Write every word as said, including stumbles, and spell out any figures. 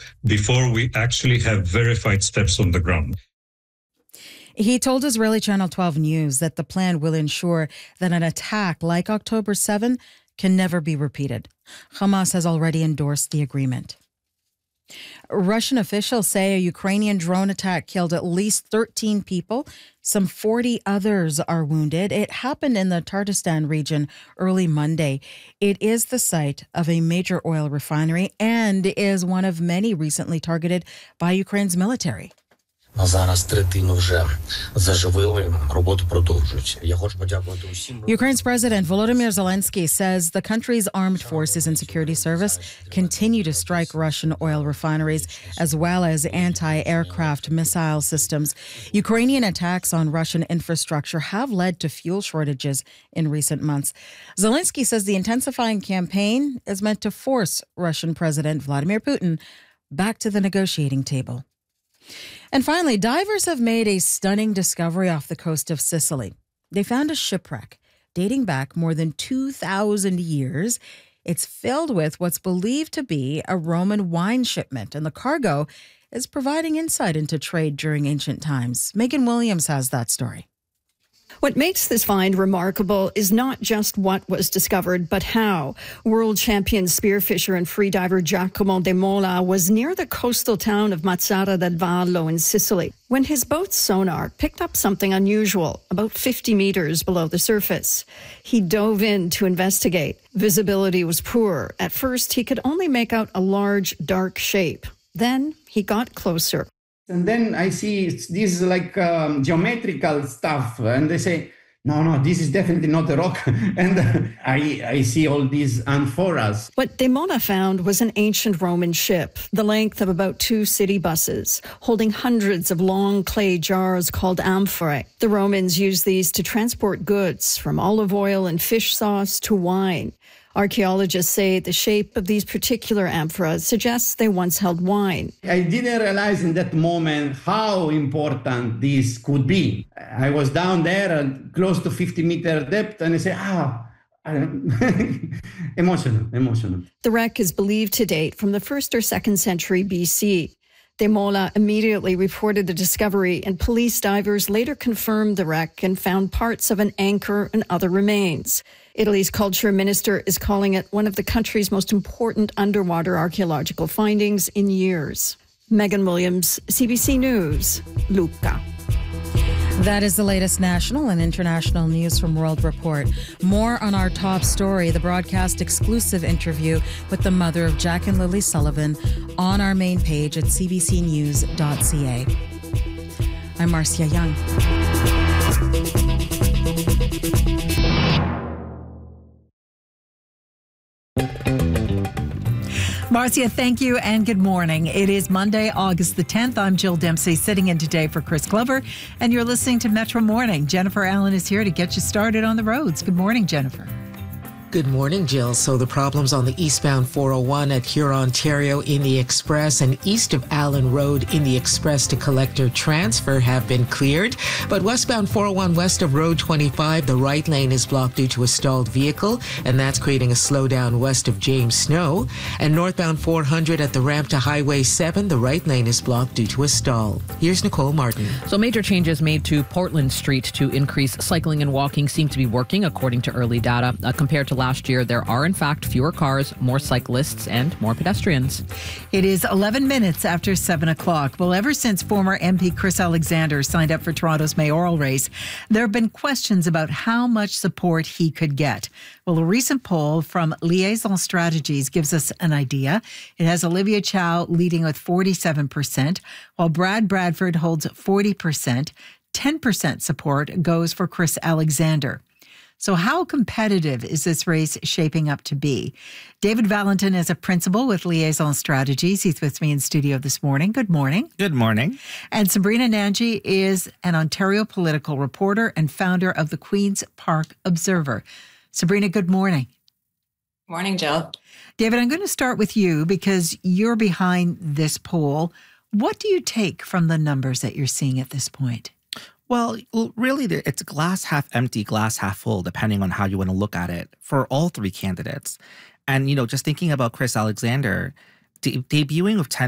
before we actually have verified steps on the ground. He told Israeli Channel twelve News that the plan will ensure that an attack like October seventh can never be repeated. Hamas has already endorsed the agreement. Russian officials say a Ukrainian drone attack killed at least thirteen people. Some forty others are wounded. It happened in the Tatarstan region early Monday. It is the site of a major oil refinery and is one of many recently targeted by Ukraine's military. Зараз третину вже заживили, роботу продовжують. Я хочу подякувати усім. Ukraine's President Volodymyr Zelensky says the country's armed forces and security service continue to strike Russian oil refineries as well as anti-aircraft missile systems. Ukrainian attacks on Russian infrastructure have led to fuel shortages in recent months. Zelensky says the intensifying campaign is meant to force Russian President Vladimir Putin back to the negotiating table. And finally, divers have made a stunning discovery off the coast of Sicily. They found a shipwreck dating back more than two thousand years. It's filled with what's believed to be a Roman wine shipment, and the cargo is providing insight into trade during ancient times. Megan Williams has that story. What makes this find remarkable is not just what was discovered, but how. World champion spearfisher and freediver Giacomo De Mola was near the coastal town of Mazara del Vallo in Sicily when his boat's sonar picked up something unusual about fifty meters below the surface. He dove in to investigate. Visibility was poor. At first, he could only make out a large, dark shape. Then he got closer. And then I see it's, this is like um, geometrical stuff. And they say, no, no, this is definitely not a rock. And uh, I, I see all these amphoras. What De Mola found was an ancient Roman ship, the length of about two city buses, holding hundreds of long clay jars called amphorae. The Romans used these to transport goods, from olive oil and fish sauce to wine. Archaeologists say the shape of these particular amphoras suggests they once held wine. I didn't realize in that moment how important this could be. I was down there at close to fifty meter depth, and I say, ah, emotional, emotional. The wreck is believed to date from the first or second century B C. De Mola immediately reported the discovery, and police divers later confirmed the wreck and found parts of an anchor and other remains. Italy's culture minister is calling it one of the country's most important underwater archaeological findings in years. Megan Williams, C B C News, Lucca. That is the latest national and international news from World Report. More on our top story, the broadcast exclusive interview with the mother of Jack and Lily Sullivan, on our main page at c b c news dot c a. I'm Marcia Young. Marcia, thank you and good morning. It is Monday, August the tenth. I'm Jill Dempsey, sitting in today for Chris Glover, and you're listening to Metro Morning. Jennifer Allen is here to get you started on the roads. Good morning, Jennifer. Good morning, Jill. So the problems on the eastbound four oh one at Huron, Ontario in the Express and east of Allen Road in the Express to Collector transfer have been cleared. But westbound four oh one west of Road twenty-five, the right lane is blocked due to a stalled vehicle, and that's creating a slowdown west of James Snow. And northbound four hundred at the ramp to Highway seven, the right lane is blocked due to a stall. Here's Nicole Martin. So major changes made to Portland Street to increase cycling and walking seem to be working, according to early data. Uh, compared to last year, there are in fact fewer cars, more cyclists, and more pedestrians. It is eleven minutes after seven o'clock. Well, ever since former M P Chris Alexander signed up for Toronto's mayoral race, there have been questions about how much support he could get. Well, a recent poll from Liaison Strategies gives us an idea. It has Olivia Chow leading with forty-seven percent, while Brad Bradford holds forty percent. ten percent support goes for Chris Alexander. So how competitive is this race shaping up to be? David Valentin is a principal with Liaison Strategies. He's with me in studio this morning. Good morning. Good morning. And Sabrina Nanji is an Ontario political reporter and founder of the Queen's Park Observer. Sabrina, good morning. Morning, Jill. David, I'm going to start with you because you're behind this poll. What do you take from the numbers that you're seeing at this point? Well, really, it's glass half empty, glass half full, depending on how you want to look at it for all three candidates. And, you know, just thinking about Chris Alexander, de- debuting with ten